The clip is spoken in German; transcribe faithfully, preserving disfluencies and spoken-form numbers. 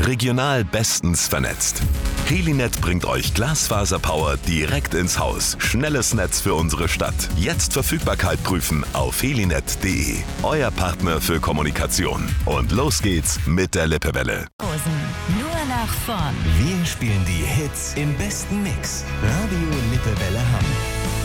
Regional bestens vernetzt. Helinet bringt euch Glasfaserpower direkt ins Haus. Schnelles Netz für unsere Stadt. Jetzt Verfügbarkeit prüfen auf helinet punkt de. Euer Partner für Kommunikation. Und los geht's mit der Lippewelle. Nur nach vorn. Wir spielen die Hits im besten Mix. Radio Lippewelle Hamm.